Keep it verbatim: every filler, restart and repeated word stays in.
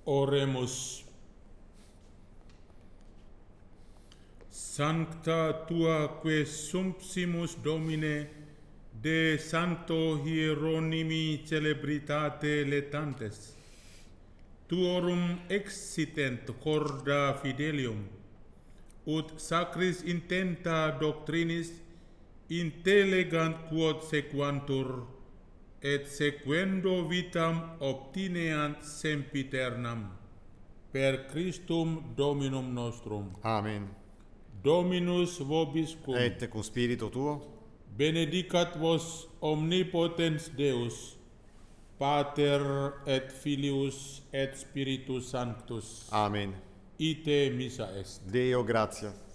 Oremus. Sancta tua que sumpsimus Domine de Santo Hieronymi celebritate letantes, tuorum exitent corda fidelium, ut sacris intenta doctrinis intellegant quod sequantur, et sequendo vitam obtineant sempiternam, per Christum Dominum nostrum. Amen. Dominus vobiscum. Et cum spiritu tuo. Benedicat vos omnipotens Deus, Pater et Filius et Spiritus Sanctus. Amen. Ite missa est. Deo gratia.